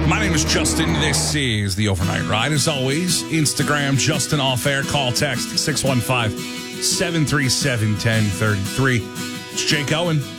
My name is Justin. This is the Overnight Ride. As always, Instagram, Justin Off Air. Call, text 615-737-1033. It's Jake Owen.